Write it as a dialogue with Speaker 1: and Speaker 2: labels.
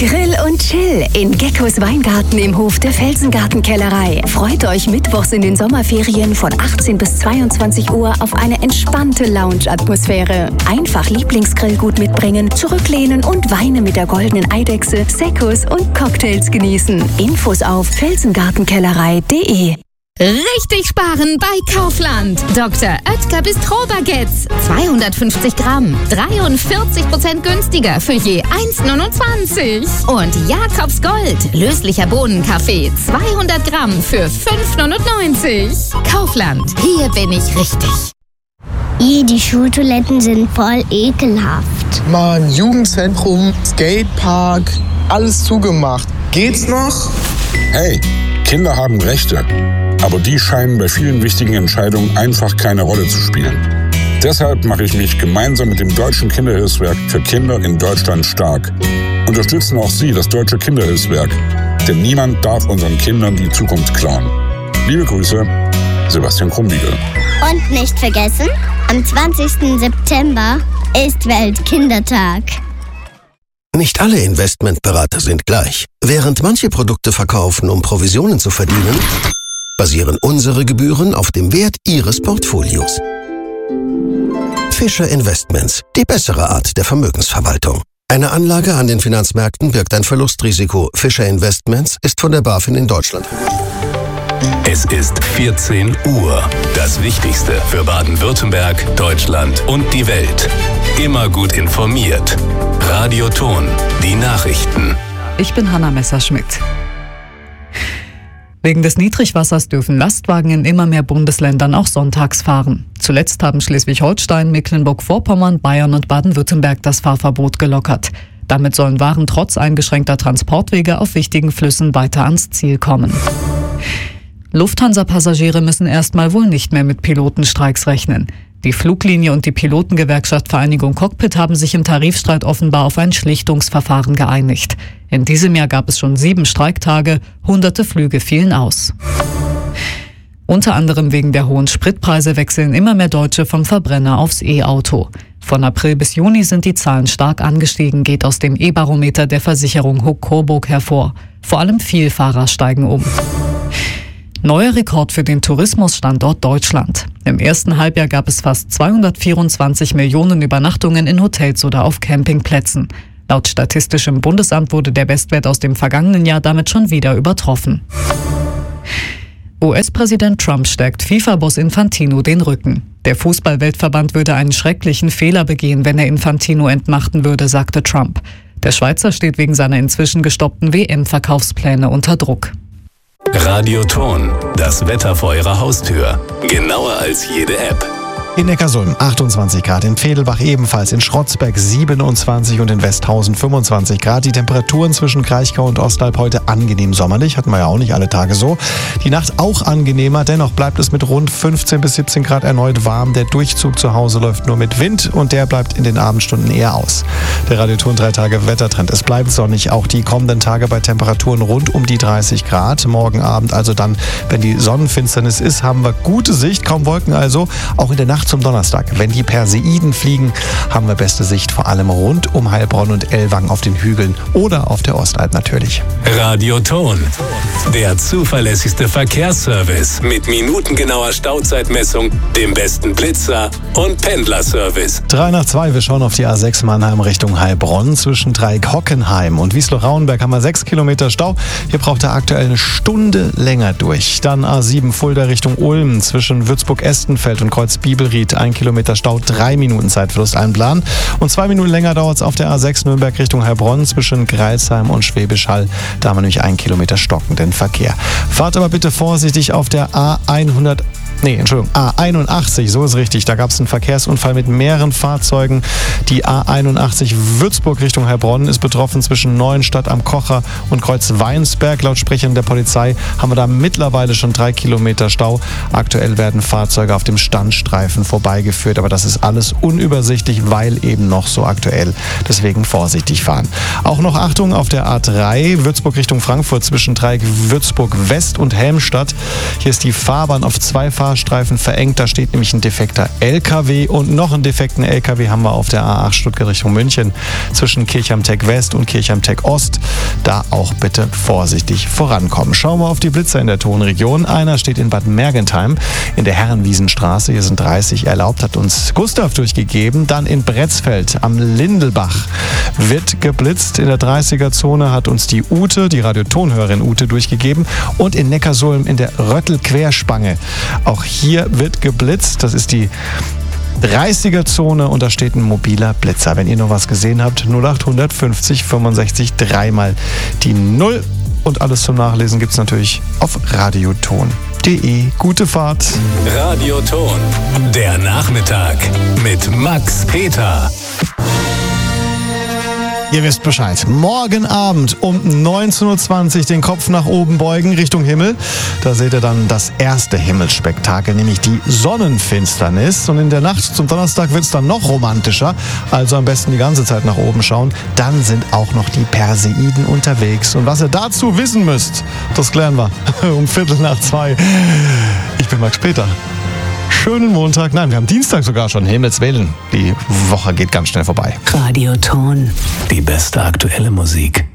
Speaker 1: Grill und Chill in Geckos Weingarten im Hof der Felsengartenkellerei. Freut euch mittwochs in den Sommerferien von 18 bis 22 Uhr auf eine entspannte Lounge-Atmosphäre. Einfach Lieblingsgrillgut mitbringen, zurücklehnen und Weine mit der goldenen Eidechse, Seccos und Cocktails genießen. Infos auf felsengartenkellerei.de.
Speaker 2: Richtig sparen bei Kaufland. Dr. Oetker Bistro-Baguettes. 250 Gramm. 43% günstiger für je 1,29. Und Jakobs Gold. Löslicher Bohnenkaffee. 200 Gramm für 5,99. Kaufland. Hier bin ich richtig.
Speaker 3: Die Schultoiletten sind voll ekelhaft.
Speaker 4: Mann, Jugendzentrum, Skatepark, alles zugemacht. Geht's noch?
Speaker 5: Hey, Kinder haben Rechte. Aber die scheinen bei vielen wichtigen Entscheidungen einfach keine Rolle zu spielen. Deshalb mache ich mich gemeinsam mit dem Deutschen Kinderhilfswerk für Kinder in Deutschland stark. Unterstützen auch Sie das Deutsche Kinderhilfswerk, denn niemand darf unseren Kindern die Zukunft klauen. Liebe Grüße, Sebastian Krumbiegel.
Speaker 3: Und nicht vergessen, am 20. September ist Weltkindertag.
Speaker 6: Nicht alle Investmentberater sind gleich. Während manche Produkte verkaufen, um Provisionen zu verdienen, basieren unsere Gebühren auf dem Wert Ihres Portfolios. Fischer Investments, die bessere Art der Vermögensverwaltung. Eine Anlage an den Finanzmärkten birgt ein Verlustrisiko. Fischer Investments ist von der BaFin in Deutschland.
Speaker 7: Es ist 14 Uhr. Das Wichtigste für Baden-Württemberg, Deutschland und die Welt. Immer gut informiert. Radio Ton, die Nachrichten.
Speaker 8: Ich bin Hanna Messerschmidt. Wegen des Niedrigwassers dürfen Lastwagen in immer mehr Bundesländern auch sonntags fahren. Zuletzt haben Schleswig-Holstein, Mecklenburg-Vorpommern, Bayern und Baden-Württemberg das Fahrverbot gelockert. Damit sollen Waren trotz eingeschränkter Transportwege auf wichtigen Flüssen weiter ans Ziel kommen. Lufthansa-Passagiere müssen erstmal wohl nicht mehr mit Pilotenstreiks rechnen. Die Fluglinie und die Pilotengewerkschaft Vereinigung Cockpit haben sich im Tarifstreit offenbar auf ein Schlichtungsverfahren geeinigt. In diesem Jahr gab es schon 7 Streiktage, hunderte Flüge fielen aus. Unter anderem wegen der hohen Spritpreise wechseln immer mehr Deutsche vom Verbrenner aufs E-Auto. Von April bis Juni sind die Zahlen stark angestiegen, geht aus dem E-Barometer der Versicherung Huck-Coburg hervor. Vor allem Vielfahrer steigen um. Neuer Rekord für den Tourismusstandort Deutschland. Im ersten Halbjahr gab es fast 224 Millionen Übernachtungen in Hotels oder auf Campingplätzen. Laut Statistischem Bundesamt wurde der Bestwert aus dem vergangenen Jahr damit schon wieder übertroffen. US-Präsident Trump stärkt FIFA-Boss Infantino den Rücken. Der Fußball-Weltverband würde einen schrecklichen Fehler begehen, wenn er Infantino entmachten würde, sagte Trump. Der Schweizer steht wegen seiner inzwischen gestoppten WM-Verkaufspläne unter Druck.
Speaker 7: Radio Ton, das Wetter vor Ihrer Haustür. Genauer als jede App.
Speaker 9: In Neckarsulm 28 Grad, in Vedelbach ebenfalls, in Schrotzberg 27 und in Westhausen 25 Grad. Die Temperaturen zwischen Kraichgau und Ostalb heute angenehm sommerlich, hatten wir ja auch nicht alle Tage so. Die Nacht auch angenehmer, dennoch bleibt es mit rund 15 bis 17 Grad erneut warm. Der Durchzug zu Hause läuft nur mit Wind und der bleibt in den Abendstunden eher aus. Der Radio Ton 3 Tage Wettertrend. Es bleibt sonnig, auch die kommenden Tage bei Temperaturen rund um die 30 Grad. Morgen Abend, also dann, wenn die Sonnenfinsternis ist, haben wir gute Sicht, kaum Wolken also. Auch in der Nacht zum Donnerstag. Wenn die Perseiden fliegen, haben wir beste Sicht, vor allem rund um Heilbronn und Ellwangen auf den Hügeln oder auf der Ostalb natürlich.
Speaker 7: Radio Ton, der zuverlässigste Verkehrsservice mit minutengenauer Stauzeitmessung, dem besten Blitzer und Pendlerservice.
Speaker 9: 3:02, wir schauen auf die A6 Mannheim Richtung Heilbronn. Zwischen Dreieck-Hockenheim und Wiesloch-Rauenberg haben wir 6 Kilometer Stau. Hier braucht er aktuell eine Stunde länger durch. Dann A7 Fulda Richtung Ulm zwischen Würzburg-Estenfeld und Kreuz-Bibelried. 1 Kilometer Stau, 3 Minuten Zeitverlust einplanen. Und 2 Minuten länger dauert es auf der A6 Nürnberg Richtung Heilbronn zwischen Greilsheim und Schwäbisch Hall. Da haben wir nämlich 1 Kilometer stockenden Verkehr. Fahrt aber bitte vorsichtig auf der A81, so ist richtig. Da gab es einen Verkehrsunfall mit mehreren Fahrzeugen. Die A81 Würzburg Richtung Heilbronn ist betroffen zwischen Neuenstadt am Kocher und Kreuz-Weinsberg. Laut Sprechern der Polizei haben wir da mittlerweile schon 3 Kilometer Stau. Aktuell werden Fahrzeuge auf dem Standstreifen vorbeigeführt, aber das ist alles unübersichtlich, weil eben noch so aktuell. Deswegen vorsichtig fahren. Auch noch Achtung auf der A3 Würzburg Richtung Frankfurt zwischen Dreieck Würzburg West und Helmstadt. Hier ist die Fahrbahn auf 2 Fahrten Fahrstreifen verengt. Da steht nämlich ein defekter LKW und noch einen defekten LKW haben wir auf der A8 Stuttgart Richtung München zwischen Kirchheim-Tech West und Kirchheim-Tech Ost. Da auch bitte vorsichtig vorankommen. Schauen wir auf die Blitzer in der Tonregion. Einer steht in Bad Mergentheim in der Herrenwiesenstraße. Hier sind 30 erlaubt, hat uns Gustav durchgegeben. Dann in Bretzfeld am Lindelbach wird geblitzt. In der 30er-Zone hat uns die Ute, die Radiotonhörerin Ute, durchgegeben. Und in Neckarsulm in der Röttel-Querspange. Auch hier wird geblitzt. Das ist die 30er-Zone und da steht ein mobiler Blitzer. Wenn ihr noch was gesehen habt, 0800 50 65 3 die 0. Und alles zum Nachlesen gibt es natürlich auf radioton.de. Gute Fahrt.
Speaker 7: Radioton, der Nachmittag mit Max Peter.
Speaker 9: Ihr wisst Bescheid. Morgen Abend um 19.20 Uhr den Kopf nach oben beugen Richtung Himmel. Da seht ihr dann das erste Himmelsspektakel, nämlich die Sonnenfinsternis. Und in der Nacht zum Donnerstag wird es dann noch romantischer. Also am besten die ganze Zeit nach oben schauen. Dann sind auch noch die Perseiden unterwegs. Und was ihr dazu wissen müsst, das klären wir um 1:15. Ich bin Max Peter. Schönen Montag. Nein, wir haben Dienstag sogar schon. Himmels Willen. Die Woche geht ganz schnell vorbei.
Speaker 7: Radioton. Die beste aktuelle Musik.